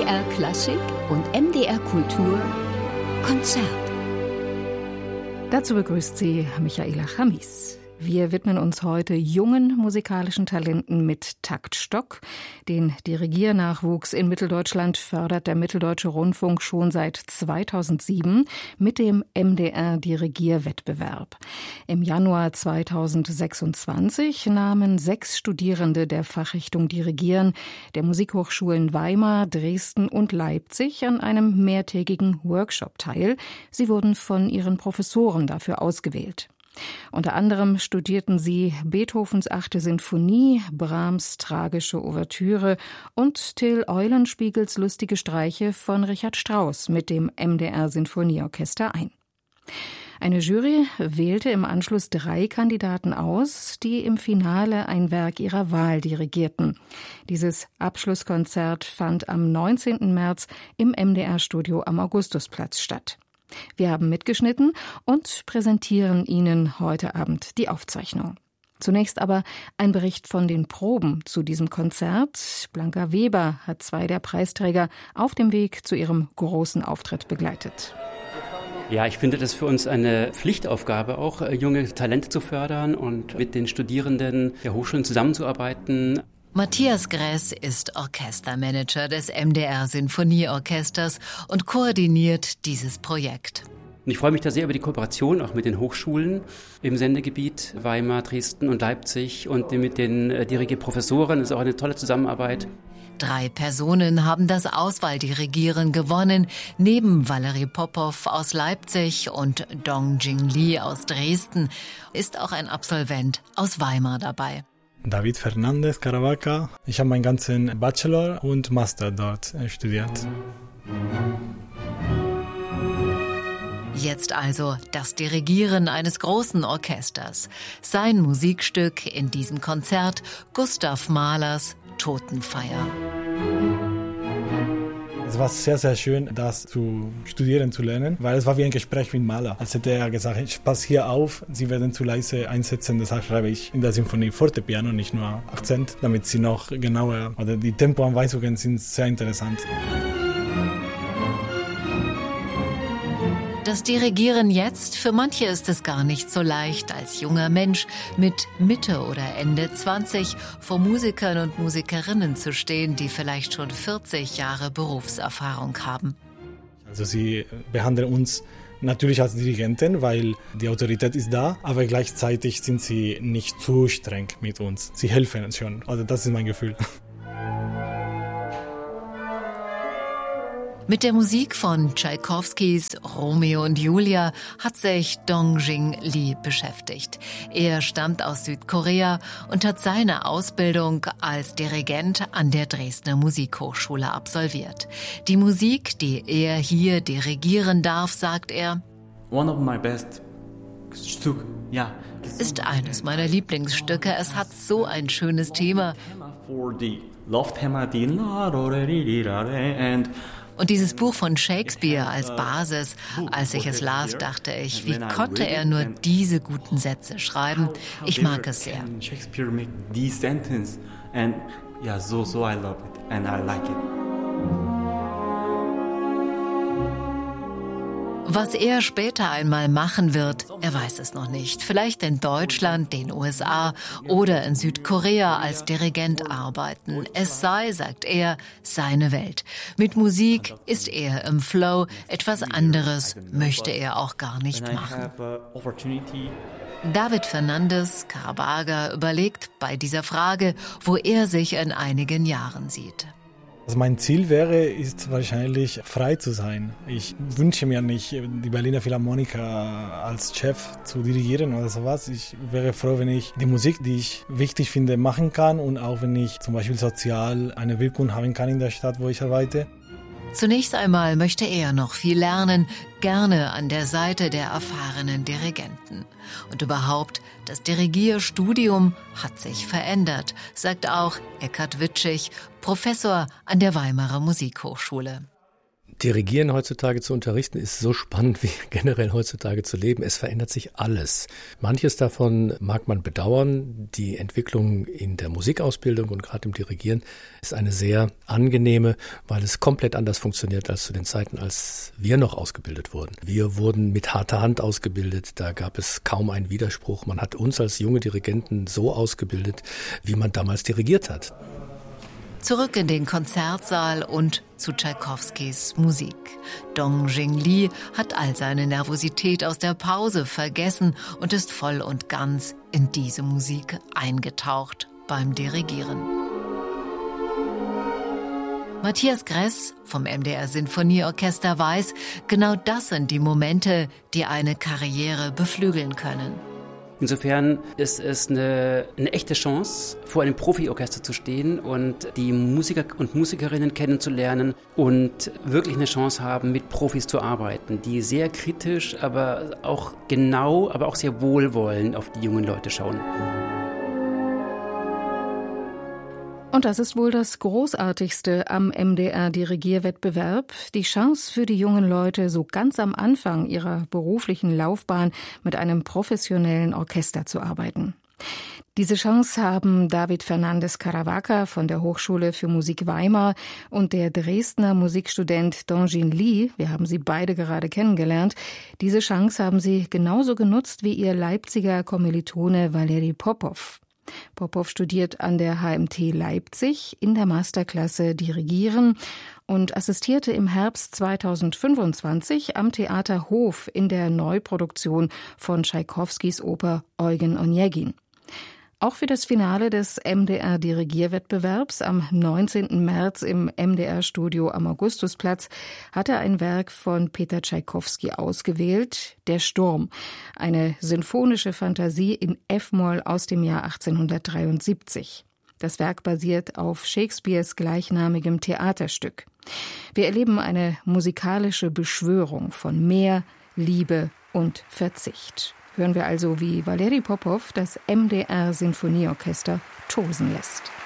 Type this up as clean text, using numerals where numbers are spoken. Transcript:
MDR Klassik und MDR Kultur Konzert. Dazu begrüßt sie Michaela Chamis. Wir widmen uns heute jungen musikalischen Talenten mit Taktstock. Den Dirigiernachwuchs in Mitteldeutschland fördert der Mitteldeutsche Rundfunk schon seit 2007 mit dem MDR-Dirigierwettbewerb. Im Januar 2026 nahmen 6 Studierende der Fachrichtung Dirigieren der Musikhochschulen Weimar, Dresden und Leipzig an einem mehrtägigen Workshop teil. Sie wurden von ihren Professoren dafür ausgewählt. Unter anderem studierten sie Beethovens 8. Sinfonie, Brahms' tragische Ouvertüre und Till Eulenspiegels lustige Streiche von Richard Strauss mit dem MDR-Sinfonieorchester ein. Eine Jury wählte im Anschluss 3 Kandidaten aus, die im Finale ein Werk ihrer Wahl dirigierten. Dieses Abschlusskonzert fand am 19. März im MDR-Studio am Augustusplatz statt. Wir haben mitgeschnitten und präsentieren Ihnen heute Abend die Aufzeichnung. Zunächst aber ein Bericht von den Proben zu diesem Konzert. Blanca Weber hat 2 der Preisträger auf dem Weg zu ihrem großen Auftritt begleitet. Ja, ich finde das für uns eine Pflichtaufgabe, auch junge Talente zu fördern und mit den Studierenden der Hochschulen zusammenzuarbeiten. Matthias Gress ist Orchestermanager des MDR-Sinfonieorchesters und koordiniert dieses Projekt. Und ich freue mich da sehr über die Kooperation auch mit den Hochschulen im Sendegebiet Weimar, Dresden und Leipzig und mit den Dirigierprofessoren. Das ist auch eine tolle Zusammenarbeit. 3 Personen haben das Auswahldirigieren gewonnen. Neben Valerie Popov aus Leipzig und Dongjing Lee aus Dresden ist auch ein Absolvent aus Weimar dabei. David Fernandez Caravaca. Ich habe meinen ganzen Bachelor und Master dort studiert. Jetzt also das Dirigieren eines großen Orchesters. Sein Musikstück in diesem Konzert, Gustav Mahlers Totenfeier. Es war sehr, sehr schön, das zu studieren, zu lernen, weil es war wie ein Gespräch mit Mahler. Als hätte er gesagt, ich passe hier auf, Sie werden zu leise einsetzen, deshalb schreibe ich in der Sinfonie Fortepiano, nicht nur Akzent, damit Sie noch genauer, oder die Tempoanweisungen sind sehr interessant. Das Dirigieren jetzt, für manche ist es gar nicht so leicht, als junger Mensch mit Mitte oder Ende 20 vor Musikern und Musikerinnen zu stehen, die vielleicht schon 40 Jahre Berufserfahrung haben. Also sie behandeln uns natürlich als Dirigenten, weil die Autorität ist da, aber gleichzeitig sind sie nicht zu streng mit uns. Sie helfen uns schon, also das ist mein Gefühl. Mit der Musik von Tschaikowskis Romeo und Julia hat sich Dongjing Lee beschäftigt. Er stammt aus Südkorea und hat seine Ausbildung als Dirigent an der Dresdner Musikhochschule absolviert. Die Musik, die er hier dirigieren darf, sagt er, ist eines meiner Lieblingsstücke. Es hat so ein schönes Thema. Und dieses Buch von Shakespeare als Basis, als ich es las, dachte ich, wie konnte er nur diese guten Sätze schreiben? Ich mag es sehr. Shakespeare make these sentences and yeah, so I love it and I like it. Was er später einmal machen wird, er weiß es noch nicht. Vielleicht in Deutschland, den USA oder in Südkorea als Dirigent arbeiten. Es sei, sagt er, seine Welt. Mit Musik ist er im Flow. Etwas anderes möchte er auch gar nicht machen. David Fernandez Caravaca überlegt bei dieser Frage, wo er sich in einigen Jahren sieht. Also mein Ziel ist wahrscheinlich frei zu sein. Ich wünsche mir nicht, die Berliner Philharmoniker als Chef zu dirigieren oder sowas. Ich wäre froh, wenn ich die Musik, die ich wichtig finde, machen kann und auch wenn ich zum Beispiel sozial eine Wirkung haben kann in der Stadt, wo ich arbeite. Zunächst einmal möchte er noch viel lernen, gerne an der Seite der erfahrenen Dirigenten. Und überhaupt, das Dirigierstudium hat sich verändert, sagt auch Eckhard Witschig, Professor an der Weimarer Musikhochschule. Dirigieren heutzutage zu unterrichten ist so spannend wie generell heutzutage zu leben. Es verändert sich alles. Manches davon mag man bedauern. Die Entwicklung in der Musikausbildung und gerade im Dirigieren ist eine sehr angenehme, weil es komplett anders funktioniert als zu den Zeiten, als wir noch ausgebildet wurden. Wir wurden mit harter Hand ausgebildet. Da gab es kaum einen Widerspruch. Man hat uns als junge Dirigenten so ausgebildet, wie man damals dirigiert hat. Zurück in den Konzertsaal und zu Tschaikowskis Musik. Dongjing Li hat all seine Nervosität aus der Pause vergessen und ist voll und ganz in diese Musik eingetaucht beim Dirigieren. Matthias Gress vom MDR Sinfonieorchester weiß, genau das sind die Momente, die eine Karriere beflügeln können. Insofern ist es eine echte Chance, vor einem Profiorchester zu stehen und die Musiker und Musikerinnen kennenzulernen und wirklich eine Chance haben, mit Profis zu arbeiten, die sehr kritisch, aber auch genau, aber auch sehr wohlwollend auf die jungen Leute schauen. Und das ist wohl das Großartigste am MDR-Dirigierwettbewerb, die Chance für die jungen Leute, so ganz am Anfang ihrer beruflichen Laufbahn mit einem professionellen Orchester zu arbeiten. Diese Chance haben David Fernandes Caravaca von der Hochschule für Musik Weimar und der Dresdner Musikstudent Dongjing Li, wir haben sie beide gerade kennengelernt, diese Chance haben sie genauso genutzt wie ihr Leipziger Kommilitone Valeri Popov. Popov studiert an der HMT Leipzig in der Masterklasse Dirigieren und assistierte im Herbst 2025 am Theater Hof in der Neuproduktion von Tschaikowskis Oper Eugen Onegin. Auch für das Finale des MDR-Dirigierwettbewerbs am 19. März im MDR-Studio am Augustusplatz hat er ein Werk von Peter Tschaikowski ausgewählt, Der Sturm, eine sinfonische Fantasie in F-Moll aus dem Jahr 1873. Das Werk basiert auf Shakespeares gleichnamigem Theaterstück. Wir erleben eine musikalische Beschwörung von Meer, Liebe und Verzicht. Hören wir also, wie Valeri Popov das MDR Sinfonieorchester tosen lässt.